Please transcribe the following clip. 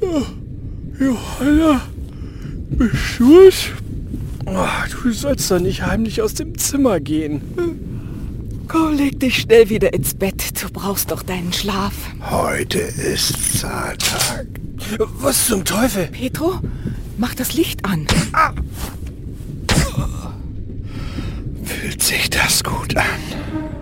Johanna, bist du's? Du sollst doch nicht heimlich aus dem Zimmer gehen. Komm, leg dich schnell wieder ins Bett. Du brauchst doch deinen Schlaf. Heute ist Zahltag. Was zum Teufel? Petro, mach das Licht an. Fühlt sich das gut an?